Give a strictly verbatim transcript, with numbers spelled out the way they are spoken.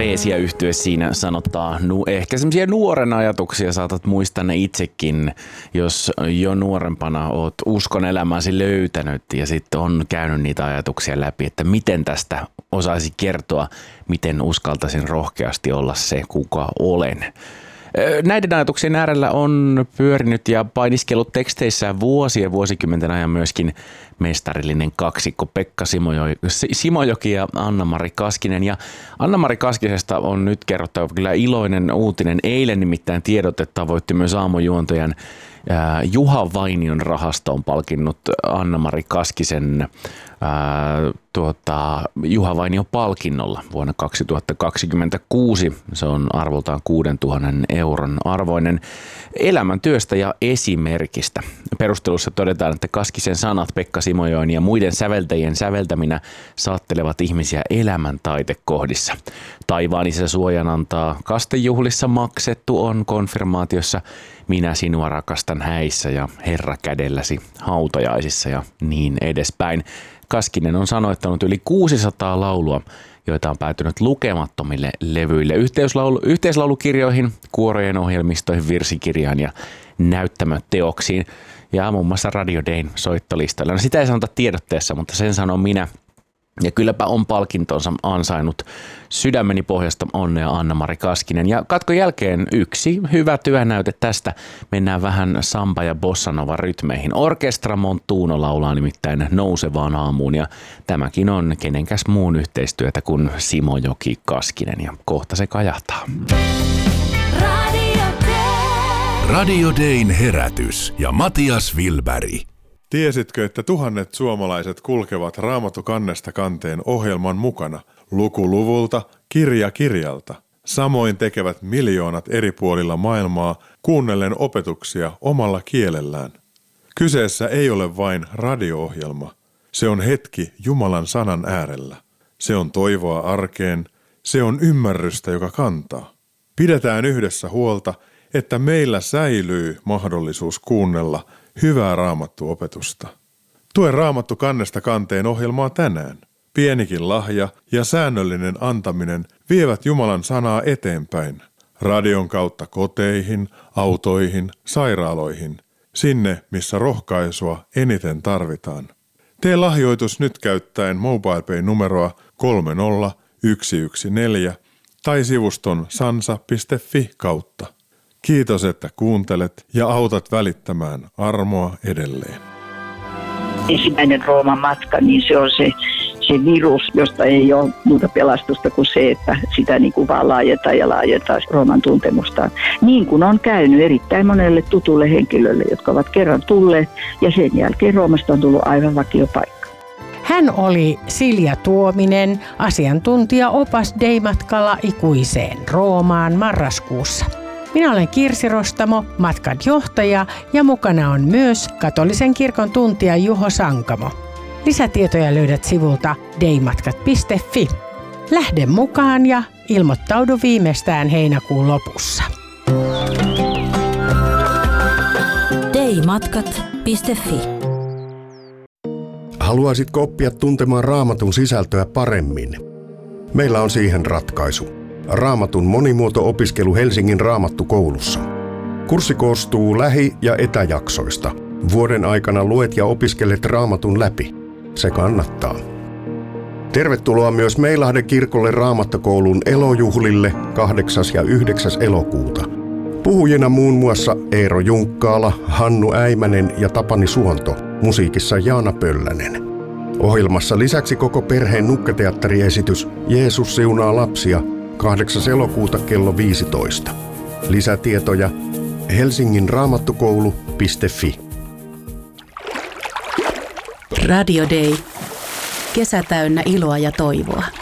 Freesia-yhtye siinä sanottaa nu- ehkä semmoisia nuoren ajatuksia, saatat muistaa ne itsekin, jos jo nuorempana oot uskon elämäsi löytänyt ja sitten on käynyt niitä ajatuksia läpi, että miten tästä osaisi kertoa, miten uskaltaisin rohkeasti olla se, kuka olen. Näiden ajatuksien äärellä on pyörinyt ja painiskellut teksteissään vuosien vuosikymmenten ajan myöskin mestarillinen kaksikko Pekka Simojoki ja Anna-Mari Kaskinen. Ja Anna-Mari Kaskisesta on nyt kerrottava kyllä iloinen uutinen. Eilen nimittäin tiedote tavoitti myös aamujuontajan Juha Vainion rahasto on palkinnut Anna-Mari Kaskisen ää, tuota, Juha Vainion palkinnolla vuonna kaksituhattakaksikymmentäkuusi. Se on arvoltaan kuusituhatta euron arvoinen elämäntyöstä ja esimerkistä. Perustelussa todetaan, että Kaskisen sanat Pekka Simojoen ja muiden säveltäjien säveltäminä saattelevat ihmisiä elämän taitekohdissa. Taivaan isä suojan antaa kastejuhlissa maksettu on konfirmaatiossa. Minä sinua rakastan häissä ja Herra kädelläsi hautajaisissa ja niin edespäin. Kaskinen on sanoittanut yli kuusisataa laulua, joita on päätynyt lukemattomille levyille, yhteislaulu, yhteislaulukirjoihin, kuorojen ohjelmistoihin, virsikirjaan ja näyttämöteoksiin ja muun muassa Radio Dayn soittolistoilla. No sitä ei sanota tiedotteessa, mutta sen sanon minä. Ja kylläpä on palkintonsa ansainnut. Sydämeni pohjasta onnea Anna-Mari Kaskinen. Ja katkon jälkeen yksi hyvä työnäyte tästä. Mennään vähän samba- ja bossanova rytmeihin. Orkestra Montuno laulaa nimittäin Nousevaan aamuun. Ja tämäkin on kenenkäs muun yhteistyötä kuin Simojoki Kaskinen. Ja kohta se kajahtaa. Radio Day. Radio Dayn herätys ja Matias Wilberg. Tiesitkö, että tuhannet suomalaiset kulkevat Raamattu kannesta kanteen ohjelman mukana, luku luvulta, kirja kirjalta? Samoin tekevät miljoonat eri puolilla maailmaa kuunnellen opetuksia omalla kielellään. Kyseessä ei ole vain radio-ohjelma. Se on hetki Jumalan sanan äärellä. Se on toivoa arkeen. Se on ymmärrystä, joka kantaa. Pidetään yhdessä huolta, että meillä säilyy mahdollisuus kuunnella hyvää raamattuopetusta. Tue Raamattu kannesta kanteen ohjelmaa tänään. Pienikin lahja ja säännöllinen antaminen vievät Jumalan sanaa eteenpäin. Radion kautta koteihin, autoihin, sairaaloihin. Sinne, missä rohkaisua eniten tarvitaan. Tee lahjoitus nyt käyttäen MobilePay-numeroa kolme nolla yksi yksi neljä tai sivuston sansa piste fi kautta. Kiitos, että kuuntelet ja autat välittämään armoa edelleen. Ensimmäinen Rooman matka, niin se on se, se virus, josta ei ole muuta pelastusta kuin se, että sitä niin kuin vaan laajentaa ja laajentaa Rooman tuntemustaan. Niin kuin on käynyt erittäin monelle tutulle henkilölle, jotka ovat kerran tulleet ja sen jälkeen Roomasta on tullut aivan vakiopaikka. Hän oli Silja Tuominen, asiantuntija opas Day-matkalla ikuiseen Roomaan marraskuussa. Minä olen Kirsi Rostamo, matkan johtaja ja mukana on myös katolisen kirkon tuntija Juho Sankamo. Lisätietoja löydät sivulta daymatkat piste fi. Lähde mukaan ja ilmoittaudu viimeistään heinäkuun lopussa. daymatkat piste fi. Haluaisitko oppia tuntemaan Raamatun sisältöä paremmin? Meillä on siihen ratkaisu. Raamatun monimuoto-opiskelu Helsingin Raamattukoulussa. Kurssi koostuu lähi- ja etäjaksoista. Vuoden aikana luet ja opiskelet Raamatun läpi. Se kannattaa. Tervetuloa myös Meilahden kirkolle Raamattokoulun elojuhlille kahdeksas ja yhdeksäs elokuuta. Puhujina muun muassa Eero Junkkaala, Hannu Äimänen ja Tapani Suonto. Musiikissa Jaana Pöllänen. Ohjelmassa lisäksi koko perheen nukketeatteriesitys Jeesus siunaa lapsia kahdeksas elokuuta kello viisitoista. Lisätietoja helsingin raamattukoulu piste fi. Radio Day. Kesä täynnä iloa ja toivoa.